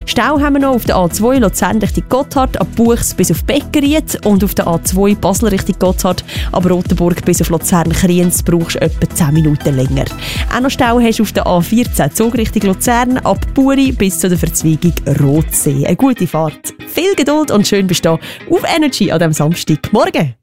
Stau haben wir noch auf der A2 Luzern Richtung Gotthard, ab Buchs bis auf Beckeried und auf der A2 Basel Richtung Gotthard, ab Rotenburg bis auf Luzern-Kriens brauchst du etwa 10 Minuten länger. Auch noch Stau hast du auf der A14 Zug Richtung Luzern, ab Buri bis zu der Verzweigung Rotsee. Eine gute Fahrt, viel Geduld und schön bist du auf Energy an diesem Samstagmorgen.